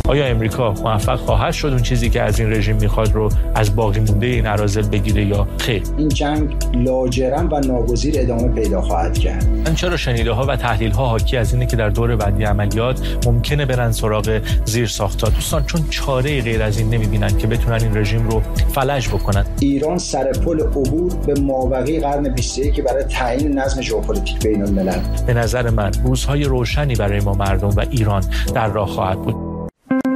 آیا امریکا موفق خواهد شد اون چیزی که از این رژیم میخواد رو از باقی مونده این اراذل بگیره یا خیر؟ این جنگ لاجرم و ناگزیر ادامه پیدا خواهد کرد. من چرا شنیده‌ها و تحلیل‌ها حاکی از اینه که در دور بعدی عملیات ممکنه برن سراغ زیرساخت‌ها. دوستان چون چاره غیر از این نمی‌بینن که بتونن این رژیم رو فلج بکنن. ایران سر پل عبور به مابقی قرن 21 برای تعیین نظم ژئوپلیتیک بین‌الملل. به نظر من روزهای روشنی برای ما مردم و ایران در راه خواهد بود.